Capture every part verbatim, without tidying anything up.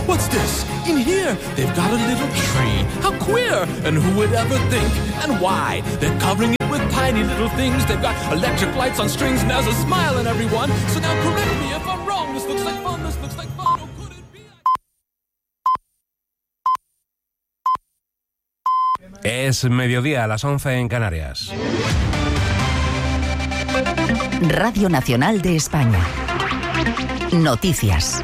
What's this? In here, they've got a little tree. How queer! And who would ever think? And why? They're covering it with tiny little things. They've got electric lights on strings and there's a smile in everyone. So now correct me if I'm wrong. This looks like fun, this looks like fun. Oh, could it be? Es mediodía, a las once en Canarias. Radio Nacional de España. Noticias.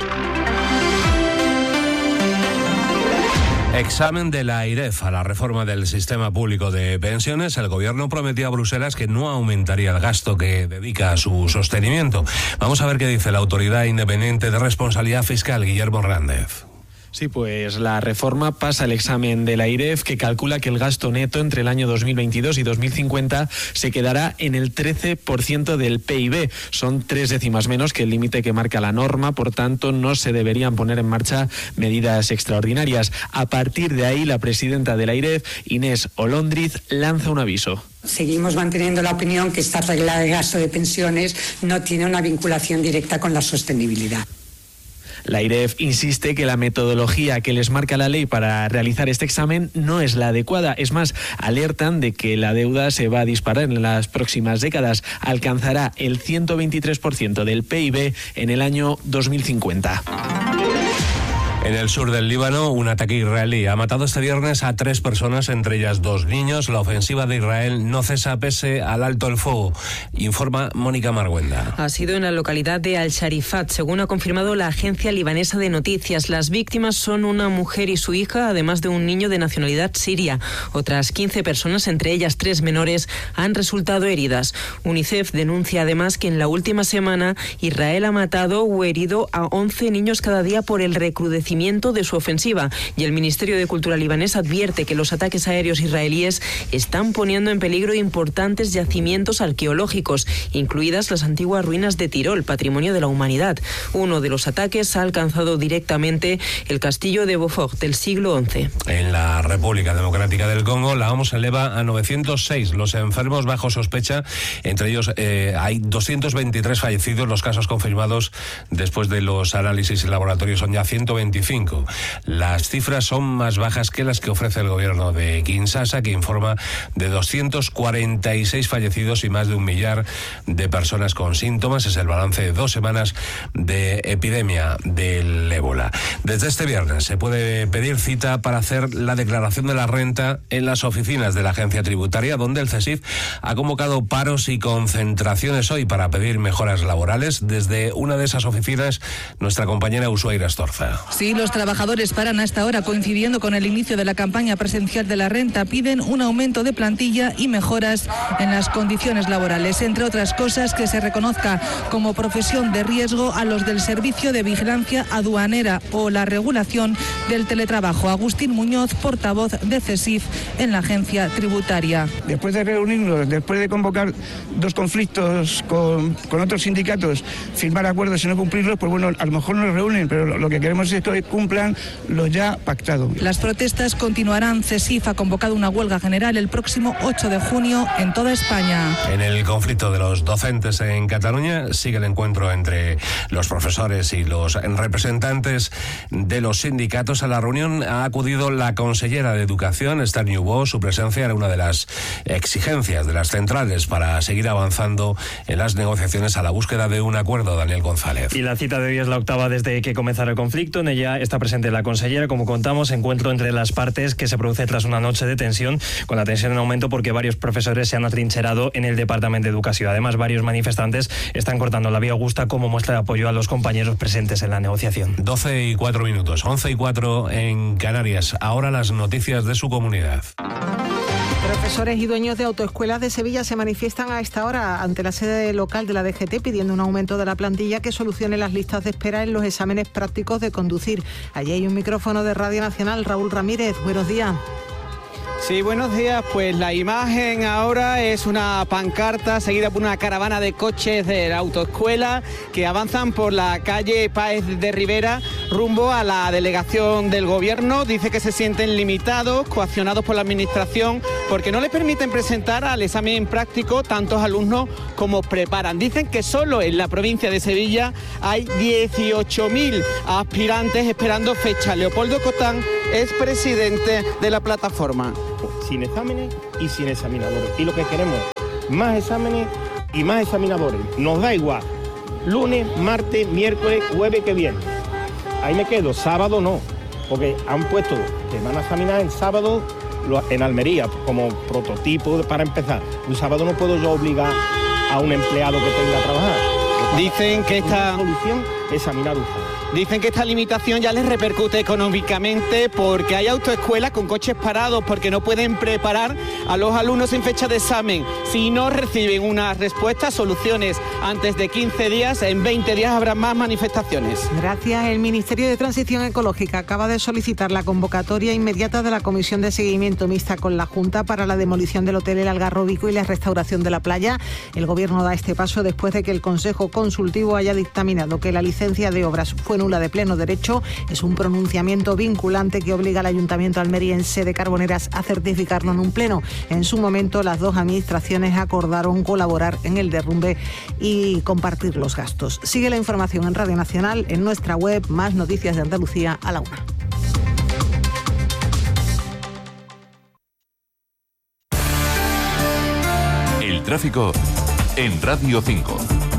Examen de la AIREF a la reforma del sistema público de pensiones. El gobierno prometió a Bruselas que no aumentaría el gasto que dedica a su sostenimiento. Vamos a ver qué dice la Autoridad Independiente de Responsabilidad Fiscal, Guillermo Hernández. Sí, pues la reforma pasa el examen de la AIREF, que calcula que el gasto neto entre el año dos mil veintidós y dos mil cincuenta se quedará en el trece por ciento del P I B. Son tres décimas menos que el límite que marca la norma, por tanto no se deberían poner en marcha medidas extraordinarias. A partir de ahí, la presidenta de la AIREF, Inés Olóndriz, lanza un aviso. Seguimos manteniendo la opinión que esta regla de gasto de pensiones no tiene una vinculación directa con la sostenibilidad. La AIREF insiste que la metodología que les marca la ley para realizar este examen no es la adecuada. Es más, alertan de que la deuda se va a disparar en las próximas décadas. Alcanzará el ciento veintitrés por ciento del P I B en el año dos mil cincuenta. En el sur del Líbano, un ataque israelí ha matado este viernes a tres personas, entre ellas dos niños. La ofensiva de Israel no cesa pese al alto el fuego, informa Mónica Marguenda. Ha sido en la localidad de Al-Sharifat, según ha confirmado la agencia libanesa de noticias. Las víctimas son una mujer y su hija, además de un niño de nacionalidad siria. Otras quince personas, entre ellas tres menores, han resultado heridas. UNICEF denuncia además que en la última semana Israel ha matado o herido a once niños cada día por el recrudecimiento de su ofensiva, y el Ministerio de Cultura libanés advierte que los ataques aéreos israelíes están poniendo en peligro importantes yacimientos arqueológicos, incluidas las antiguas ruinas de Tirol, patrimonio de la humanidad. Uno de los ataques ha alcanzado directamente el castillo de Beaufort del siglo once. En la República Democrática del Congo, la OMS eleva a novecientos seis los enfermos bajo sospecha. Entre ellos eh, hay doscientos veintitrés fallecidos. Los casos confirmados después de los análisis en laboratorio son ya ciento veinticinco. Las cifras son más bajas que las que ofrece el gobierno de Kinshasa, que informa de doscientos cuarenta y seis fallecidos y más de un millar de personas con síntomas. Es el balance de dos semanas de epidemia del ébola. Desde este viernes se puede pedir cita para hacer la declaración de la renta en las oficinas de la agencia tributaria, donde el CESIF ha convocado paros y concentraciones hoy para pedir mejoras laborales. Desde una de esas oficinas, nuestra compañera Ushuaira Astorza. Sí, los trabajadores paran a esta hora, coincidiendo con el inicio de la campaña presencial de la renta. Piden un aumento de plantilla y mejoras en las condiciones laborales. Entre otras cosas, que se reconozca como profesión de riesgo a los del servicio de vigilancia aduanera o la regulación del teletrabajo. Agustín Muñoz, portavoz de CESIF en la agencia tributaria. Después de reunirnos, después de convocar dos conflictos con, con otros sindicatos, firmar acuerdos y no cumplirlos, pues bueno, a lo mejor nos reúnen, pero lo, lo que queremos es que cumplan lo ya pactado. Las protestas continuarán. CESIF ha convocado una huelga general el próximo ocho de junio en toda España. En el conflicto de los docentes en Cataluña sigue el encuentro entre los profesores y los representantes de los sindicatos. A la reunión ha acudido la consellera de Educación, Esther Niubó. Su presencia era una de las exigencias de las centrales para seguir avanzando en las negociaciones a la búsqueda de un acuerdo. Daniel González. Y la cita de hoy es la octava desde que comenzara el conflicto. En ella está presente la consellera. Como contamos, encuentro entre las partes que se produce tras una noche de tensión, con la tensión en aumento porque varios profesores se han atrincherado en el Departamento de Educación. Además, varios manifestantes están cortando la vía Augusta como muestra de apoyo a los compañeros presentes en la negociación. doce y cuatro minutos, once y cuatro en Canarias. Ahora las noticias de su comunidad. Profesores y dueños de autoescuelas de Sevilla se manifiestan a esta hora ante la sede local de la D G T pidiendo un aumento de la plantilla que solucione las listas de espera en los exámenes prácticos de conducir. Allí hay un micrófono de Radio Nacional. Raúl Ramírez, buenos días. Sí, buenos días. Pues la imagen ahora es una pancarta seguida por una caravana de coches de la autoescuela que avanzan por la calle Páez de Rivera rumbo a la delegación del Gobierno. Dice que se sienten limitados, coaccionados por la Administración, porque no les permiten presentar al examen práctico tantos alumnos como preparan. Dicen que solo en la provincia de Sevilla hay dieciocho mil aspirantes esperando fecha. Leopoldo Cotán es presidente de la plataforma. Sin exámenes y sin examinadores. Y lo que queremos es más exámenes y más examinadores. Nos da igual. Lunes, martes, miércoles, jueves que viene. Ahí me quedo. Sábado no. Porque han puesto que van a examinar el sábado en Almería como prototipo para empezar. Un sábado no puedo yo obligar a un empleado que tenga a trabajar. Dicen que esta solución es examinar un sábado. Dicen que esta limitación ya les repercute económicamente porque hay autoescuelas con coches parados porque no pueden preparar a los alumnos en fecha de examen. Si no reciben una respuesta, soluciones antes de quince días, en veinte días habrá más manifestaciones. Gracias. El Ministerio de Transición Ecológica acaba de solicitar la convocatoria inmediata de la Comisión de Seguimiento Mixta con la Junta para la demolición del Hotel El Algarrobico y la restauración de la playa. El Gobierno da este paso después de que el Consejo Consultivo haya dictaminado que la licencia de obras fue nula de pleno derecho. Es un pronunciamiento vinculante que obliga al Ayuntamiento almeriense de Carboneras a certificarlo en un pleno. En su momento, las dos administraciones acordaron colaborar en el derrumbe y compartir los gastos. Sigue la información en Radio Nacional, en nuestra web, Más Noticias de Andalucía a la una. El tráfico en Radio cinco.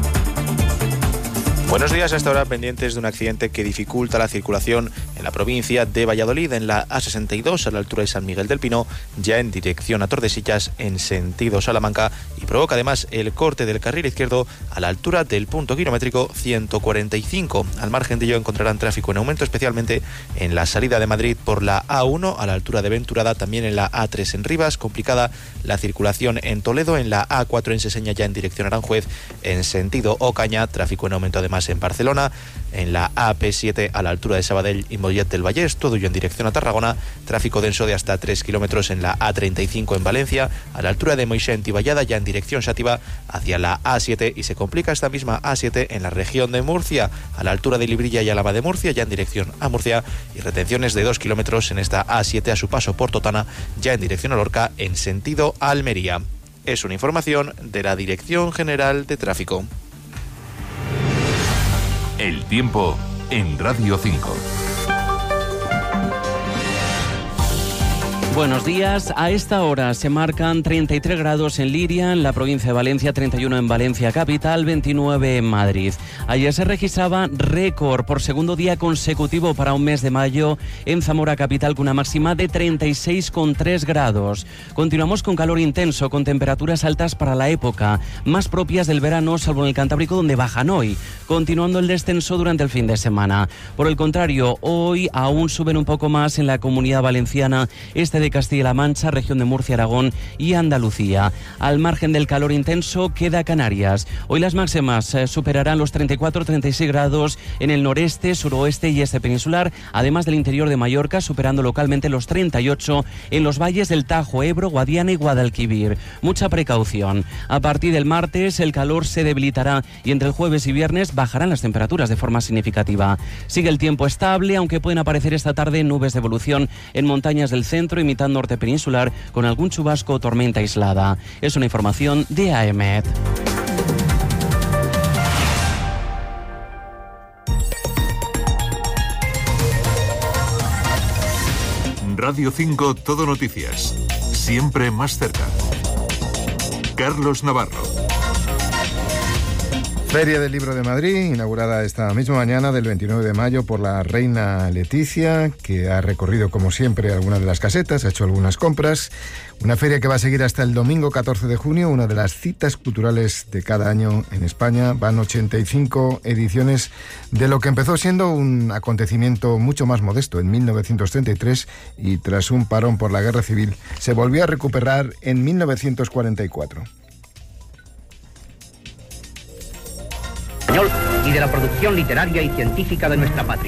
Buenos días, hasta ahora pendientes de un accidente que dificulta la circulación en la provincia de Valladolid, en la A sesenta y dos a la altura de San Miguel del Pino, ya en dirección a Tordesillas en sentido Salamanca, y provoca además el corte del carril izquierdo a la altura del punto kilométrico ciento cuarenta y cinco. Al margen de ello encontrarán tráfico en aumento, especialmente en la salida de Madrid por la A uno a la altura de Venturada, también en la A tres en Rivas, complicada la circulación en Toledo, en la A cuatro en Seseña ya en dirección Aranjuez en sentido Ocaña, tráfico en aumento además en Barcelona, en la A P siete a la altura de Sabadell y Mollet del Vallès, todo ello en dirección a Tarragona, tráfico denso de hasta tres kilómetros en la A treinta y cinco en Valencia, a la altura de Moixent y Vallada ya en dirección Xàtiva hacia la A siete, y se complica esta misma A siete en la región de Murcia, a la altura de Librilla y Alhama de Murcia ya en dirección a Murcia, y retenciones de dos kilómetros en esta A siete a su paso por Totana ya en dirección a Lorca en sentido Almería. Es una información de la Dirección General de Tráfico. El tiempo en Radio cinco. Buenos días. A esta hora se marcan treinta y tres grados en Liria, en la provincia de Valencia, treinta y uno en Valencia capital, veintinueve en Madrid. Ayer se registraba récord por segundo día consecutivo para un mes de mayo en Zamora capital, con una máxima de treinta y seis coma tres grados. Continuamos con calor intenso, con temperaturas altas para la época, más propias del verano, salvo en el Cantábrico, donde bajan hoy, continuando el descenso durante el fin de semana. Por el contrario, hoy aún suben un poco más en la Comunidad Valenciana, este de Castilla-La Mancha, región de Murcia, Aragón y Andalucía. Al margen del calor intenso queda Canarias. Hoy las máximas eh, superarán los treinta y cuatro a treinta y seis grados en el noreste, suroeste y este peninsular, además del interior de Mallorca, superando localmente los treinta y ocho en los valles del Tajo, Ebro, Guadiana y Guadalquivir. Mucha precaución. A partir del martes el calor se debilitará y entre el jueves y viernes bajarán las temperaturas de forma significativa. Sigue el tiempo estable, aunque pueden aparecer esta tarde nubes de evolución en montañas del centro y mitad norte peninsular, con algún chubasco o tormenta aislada. Es una información de A E M E T. Radio cinco Todo Noticias. Siempre más cerca. Carlos Navarro. Feria del Libro de Madrid, inaugurada esta misma mañana del veintinueve de mayo por la reina Leticia, que ha recorrido como siempre algunas de las casetas, ha hecho algunas compras. Una feria que va a seguir hasta el domingo catorce de junio, una de las citas culturales de cada año en España. Van ochenta y cinco ediciones de lo que empezó siendo un acontecimiento mucho más modesto en mil novecientos treinta y tres, y tras un parón por la Guerra Civil se volvió a recuperar en mil novecientos cuarenta y cuatro. Y de la producción literaria y científica de nuestra patria.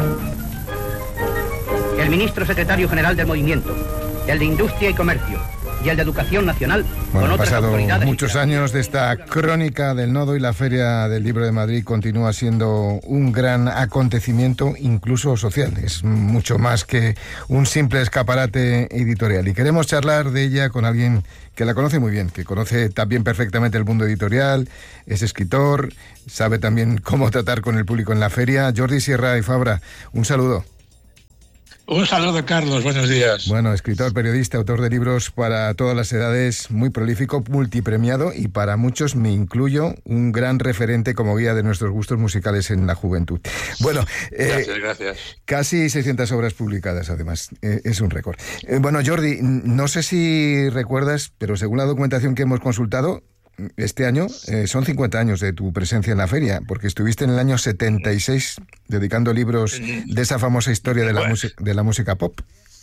El ministro secretario general del movimiento, el de Industria y Comercio, y el de Educación Nacional. Bueno, con han otras pasado autoridades muchos años de esta crónica del nodo y la Feria del Libro de Madrid continúa siendo un gran acontecimiento, incluso social. Es mucho más que un simple escaparate editorial. Y queremos charlar de ella con alguien que la conoce muy bien, que conoce también perfectamente el mundo editorial, es escritor, sabe también cómo tratar con el público en la feria. Jordi Sierra y Fabra, un saludo. Un saludo, Carlos, buenos días. Bueno, escritor, periodista, autor de libros para todas las edades, muy prolífico, multipremiado y para muchos, me incluyo, un gran referente como guía de nuestros gustos musicales en la juventud. Bueno, gracias, eh, gracias. Casi seiscientas obras publicadas, además, eh, es un récord. Eh, bueno, Jordi, no sé si recuerdas, pero según la documentación que hemos consultado, este año eh, son cincuenta años de tu presencia en la feria, porque estuviste en el año setenta y seis dedicando libros de esa famosa historia de la, bueno. de la música pop.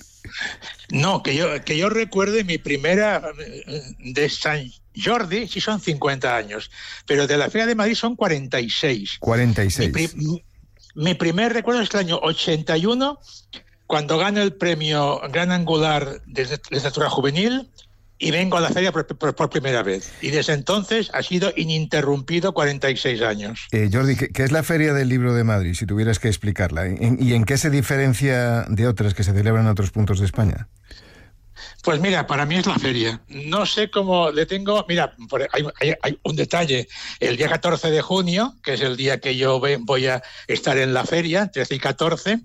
No, que yo, que yo recuerde mi primera de San Jordi, sí son cincuenta años, pero de la Feria de Madrid son cuarenta y seis. cuarenta y seis. Mi, pri, mi primer recuerdo es el año ochenta y uno, cuando gano el premio Gran Angular de Literatura Juvenil, y vengo a la feria por, por, por primera vez. Y desde entonces ha sido ininterrumpido cuarenta y seis años. Eh, Jordi, ¿qué, ¿qué es la Feria del Libro de Madrid, si tuvieras que explicarla? ¿En, ¿Y en qué se diferencia de otras que se celebran en otros puntos de España? Pues mira, para mí es la feria. No sé cómo le tengo... Mira, hay, hay, hay un detalle. El día catorce de junio, que es el día que yo voy a estar en la feria, trece y catorce,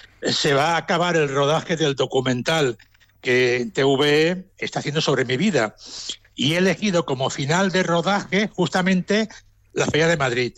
se va a acabar el rodaje del documental que T V E está haciendo sobre mi vida. Y he elegido como final de rodaje justamente la Feria de Madrid,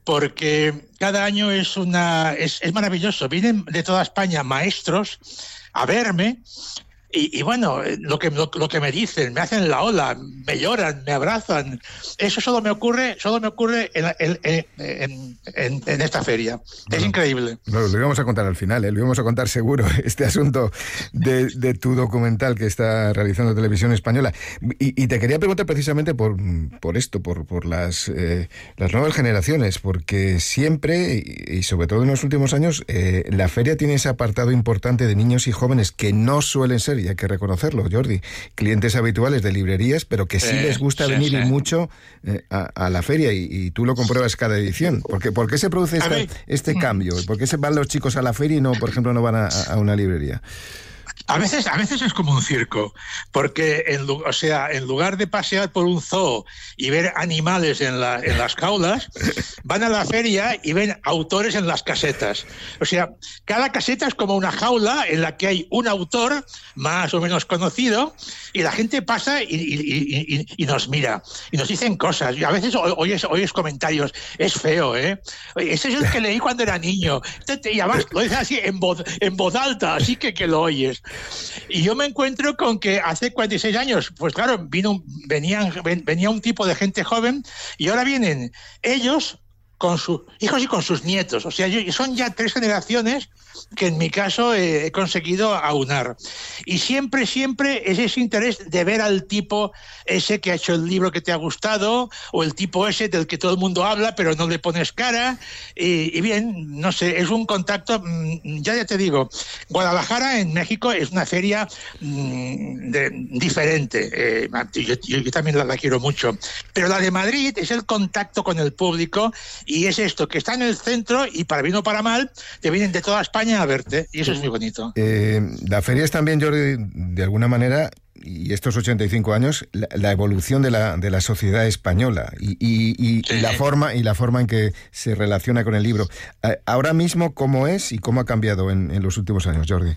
porque cada año es una es, es maravilloso. Vienen de toda España maestros a verme y, y bueno, lo que, lo, lo que me dicen, me hacen la ola, me lloran, me abrazan. Eso solo me ocurre solo me ocurre en, en, en, en, en esta feria. Bueno, es increíble. Lo, lo íbamos a contar al final, ¿eh? Lo íbamos a contar seguro, este asunto de, de tu documental que está realizando Televisión Española. Y, y te quería preguntar precisamente por, por esto, por, por las, eh, las nuevas generaciones, porque siempre, y, y sobre todo en los últimos años, eh, la feria tiene ese apartado importante de niños y jóvenes que no suelen ser, y hay que reconocerlo, Jordi, clientes habituales de librerías, pero que sí eh, les gusta sí, venir sí. y mucho eh, a, a la feria, y, y tú lo compruebas cada edición. ¿Por qué, por qué se produce esta, este cambio? ¿Por qué se van los chicos a la feria y no, por ejemplo, no van a, a una librería? A veces, a veces es como un circo, porque en, o sea, en lugar de pasear por un zoo y ver animales en, la, en las jaulas, van a la feria y ven autores en las casetas. O sea, cada caseta es como una jaula en la que hay un autor más o menos conocido y la gente pasa y, y, y, y nos mira y nos dicen cosas. Y a veces oyes, oyes comentarios, es feo, ¿eh? Ese es el que leí cuando era niño. Y además lo dices así en voz, en voz alta, así que que lo oyes. Y yo me encuentro con que hace cuarenta y seis años, pues claro, vino, venían, ven, venía un tipo de gente joven y ahora vienen ellos con sus hijos y con sus nietos. O sea, yo, son ya tres generaciones que en mi caso eh, he conseguido aunar. Y siempre, siempre es ese interés de ver al tipo ese que ha hecho el libro que te ha gustado, o el tipo ese del que todo el mundo habla pero no le pones cara. Y, y bien, no sé, es un contacto, ya, ya te digo, Guadalajara en México es una feria mmm, de, diferente. Eh, yo, yo, yo también la, la quiero mucho. Pero la de Madrid es el contacto con el público, y es esto, que está en el centro y para bien o para mal, te vienen de toda España a verte, y eso es muy bonito. Eh, la feria es también, Jordi, de alguna manera, y estos ochenta y cinco años, la, la evolución de la, de la sociedad española y, y, y, sí. y la forma y la forma en que se relaciona con el libro. Ahora mismo, ¿cómo es y cómo ha cambiado en, en los últimos años, Jordi?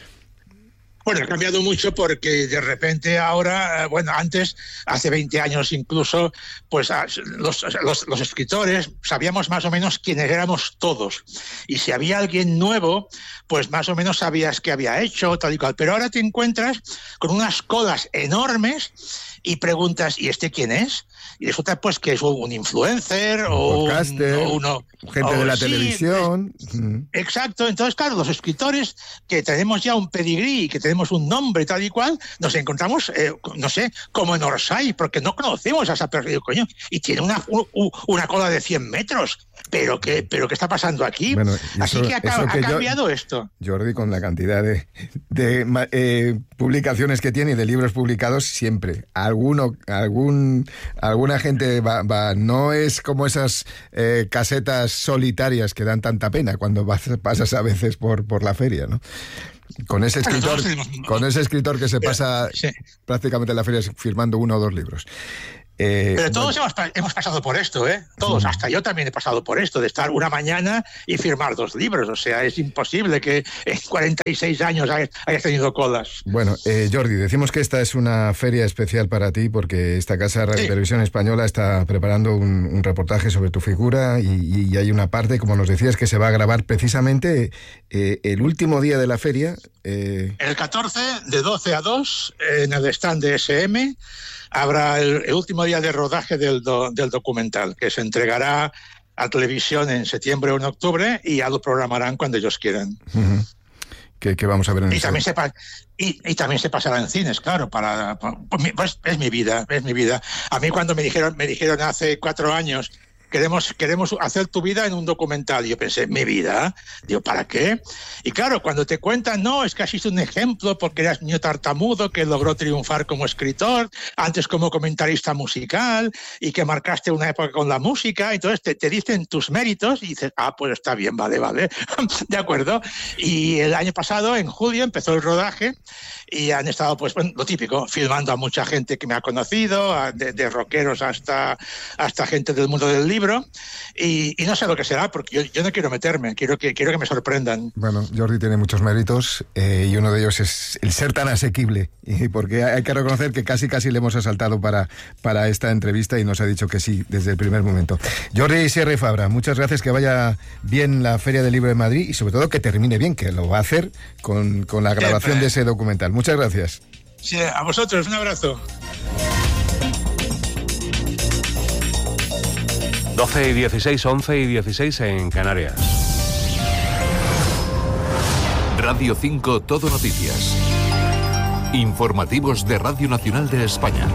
Bueno, ha cambiado mucho porque de repente ahora, bueno, antes, hace veinte años incluso, pues los, los, los escritores sabíamos más o menos quiénes éramos todos. Y si había alguien nuevo, pues más o menos sabías qué había hecho, tal y cual. Pero ahora te encuentras con unas colas enormes y preguntas, ¿y este quién es? Y resulta pues que es un influencer un o, podcaster, un, o uno... gente o, de la sí, televisión. Exacto. Entonces, claro, los escritores que tenemos ya un pedigrí, que tenemos un nombre tal y cual, nos encontramos, eh, no sé, como en Orsay, porque no conocemos a esa persona, coño, y tiene una, un, una cola de cien metros. pero ¿qué, pero ¿qué está pasando aquí? Bueno, Así eso, que ha, eso ha que cambiado yo, esto. Jordi, con la cantidad de, de eh, publicaciones que tiene y de libros publicados, siempre alguno, algún, alguna gente va, va, no es como esas eh, casetas solitarias que dan tanta pena cuando vas, pasas a veces por, por la feria, ¿no? Con ese escritor, con ese escritor que se pasa sí. prácticamente la feria firmando uno o dos libros. Eh, Pero todos bueno. hemos, hemos pasado por esto, ¿eh? Todos, sí. hasta yo también he pasado por esto, de estar una mañana y firmar dos libros. O sea, es imposible que en cuarenta y seis años hayas, hayas tenido colas. Bueno, eh, Jordi, decimos que esta es una feria especial para ti porque esta casa Radio sí. Televisión Española está preparando un, un reportaje sobre tu figura y, y hay una parte, como nos decías, que se va a grabar precisamente eh, el último día de la feria. Eh... El catorce, de doce a dos, en el stand de ese eme, habrá el, el último día de rodaje del, do, del documental, que se entregará a televisión en septiembre o en octubre y ya lo programarán cuando ellos quieran. Uh-huh. ¿Qué, qué vamos a ver en y también se pa- y, y también se pasará en cines, claro, para, para pues es mi vida, es mi vida. A mí cuando me dijeron, me dijeron hace cuatro años Queremos, queremos hacer tu vida en un documental. Y yo pensé, ¿mi vida? Digo, ¿para qué? Y claro, cuando te cuentan, no, es que has sido un ejemplo porque eras niño tartamudo que logró triunfar como escritor, antes como comentarista musical y que marcaste una época con la música. Entonces te, te dicen tus méritos y dices, ah, pues está bien, vale, vale. De acuerdo. Y el año pasado, en julio, empezó el rodaje y han estado, pues, bueno, lo típico, filmando a mucha gente que me ha conocido, a, de, de rockeros hasta, hasta gente del mundo del libro. Y, y no sé lo que será, porque yo, yo no quiero meterme, quiero que, quiero que me sorprendan. Bueno, Jordi tiene muchos méritos eh, y uno de ellos es el ser tan asequible, y porque hay que reconocer que casi casi le hemos asaltado para, para esta entrevista y nos ha dicho que sí desde el primer momento. Jordi Sierra y Fabra, muchas gracias, que vaya bien la Feria del Libro de Madrid y sobre todo que termine bien, que lo va a hacer con, con la grabación Siempre. de ese documental. Muchas gracias. Sí, a vosotros, un abrazo. doce y dieciséis, once y dieciséis en Canarias. Radio cinco, Todo Noticias. Informativos de Radio Nacional de España.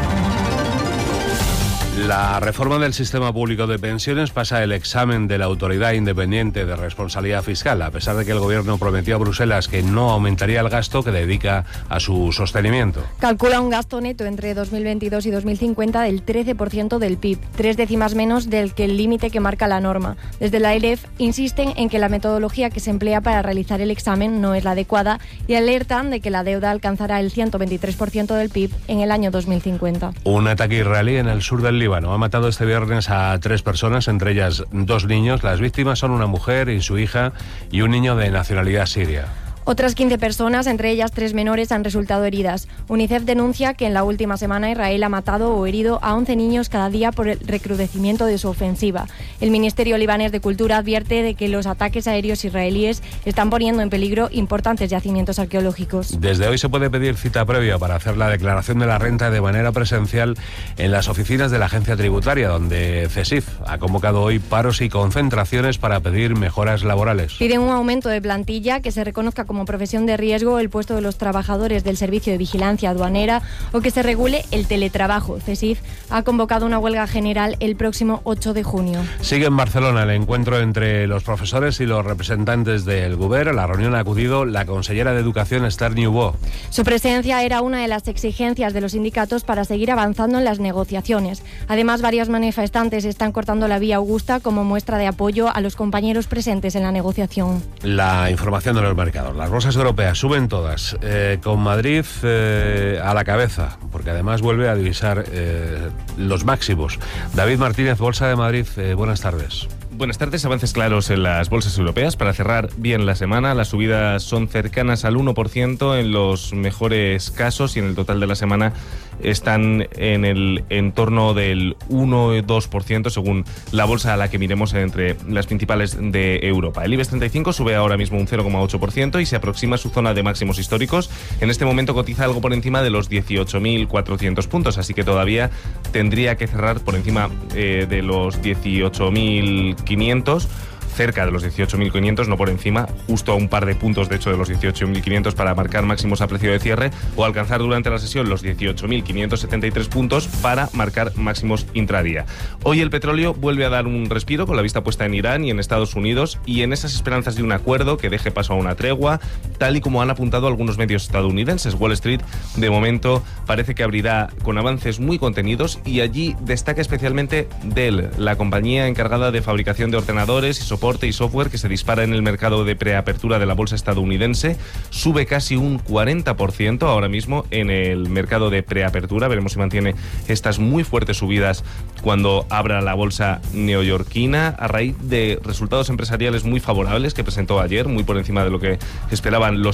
La reforma del sistema público de pensiones pasa el examen de la Autoridad Independiente de Responsabilidad Fiscal, a pesar de que el Gobierno prometió a Bruselas que no aumentaría el gasto que dedica a su sostenimiento. Calcula un gasto neto entre dos mil veintidós y dos mil cincuenta del trece por ciento del P I B, tres décimas menos del que el límite que marca la norma. Desde la A I R E F insisten en que la metodología que se emplea para realizar el examen no es la adecuada y alertan de que la deuda alcanzará el ciento veintitrés por ciento del P I B en el año dos mil cincuenta. Un ataque israelí en el sur del Líbano ha matado este viernes a tres personas, entre ellas dos niños. Las víctimas son una mujer y su hija y un niño de nacionalidad siria. Otras quince personas, entre ellas tres menores, han resultado heridas. UNICEF denuncia que en la última semana Israel ha matado o herido a once niños cada día por el recrudecimiento de su ofensiva. El Ministerio Libanés de Cultura advierte de que los ataques aéreos israelíes están poniendo en peligro importantes yacimientos arqueológicos. Desde hoy se puede pedir cita previa para hacer la declaración de la renta de manera presencial en las oficinas de la Agencia Tributaria, donde CESIF ha convocado hoy paros y concentraciones para pedir mejoras laborales. Piden un aumento de plantilla, que se reconozca como como profesión de riesgo el puesto de los trabajadores del Servicio de Vigilancia Aduanera o que se regule el teletrabajo. CESIF ha convocado una huelga general el próximo ocho de junio. Sigue en Barcelona el encuentro entre los profesores y los representantes del Govern. A la reunión ha acudido la consellera de Educación, Esther Niubó. Su presencia era una de las exigencias de los sindicatos para seguir avanzando en las negociaciones. Además, varios manifestantes están cortando la vía Augusta como muestra de apoyo a los compañeros presentes en la negociación. La información de los mercados. Las bolsas europeas suben todas, eh, con Madrid eh, a la cabeza, porque además vuelve a divisar eh, los máximos. David Martínez, Bolsa de Madrid, eh, buenas tardes. Buenas tardes, avances claros en las bolsas europeas para cerrar bien la semana. Las subidas son cercanas al uno por ciento en los mejores casos y en el total de la semana están en el entorno del uno o dos por ciento según la bolsa a la que miremos entre las principales de Europa. El IBEX treinta y cinco sube ahora mismo un cero coma ocho por ciento y se aproxima a su zona de máximos históricos. En este momento cotiza algo por encima de los dieciocho mil cuatrocientos puntos, así que todavía tendría que cerrar por encima eh, de los dieciocho mil quinientos cerca de los dieciocho mil quinientos, no por encima, justo a un par de puntos de hecho de los dieciocho mil quinientos para marcar máximos a precio de cierre, o alcanzar durante la sesión los dieciocho mil quinientos setenta y tres puntos para marcar máximos intradía. Hoy el petróleo vuelve a dar un respiro con la vista puesta en Irán y en Estados Unidos, y en esas esperanzas de un acuerdo que deje paso a una tregua, tal y como han apuntado algunos medios estadounidenses. Wall Street de momento parece que abrirá con avances muy contenidos, y allí destaca especialmente Dell, la compañía encargada de fabricación de ordenadores y soporte y software, que se dispara en el mercado de preapertura de la bolsa estadounidense. Sube casi un cuarenta por ciento ahora mismo en el mercado de preapertura. Veremos si mantiene estas muy fuertes subidas cuando abra la bolsa neoyorquina, a raíz de resultados empresariales muy favorables que presentó ayer, muy por encima de lo que esperaban los